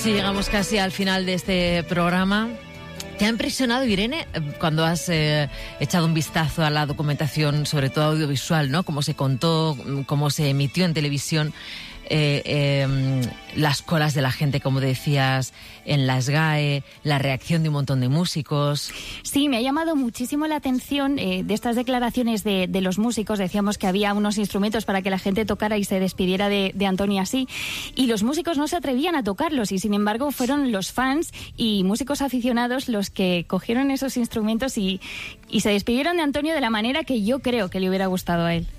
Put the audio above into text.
Sí, llegamos casi al final de este programa. ¿Te ha impresionado, Irene, cuando has echado un vistazo a la documentación, sobre todo audiovisual, ¿no? Cómo se contó, cómo se emitió en televisión, las colas de la gente, como decías, en las SGAE, la reacción de un montón de músicos? Sí, me ha llamado muchísimo la atención de estas declaraciones de los músicos. Decíamos que había unos instrumentos para que la gente tocara y se despidiera de Antonio así, y los músicos no se atrevían a tocarlos, y sin embargo fueron los fans y músicos aficionados los que cogieron esos instrumentos y se despidieron de Antonio de la manera que yo creo que le hubiera gustado a él.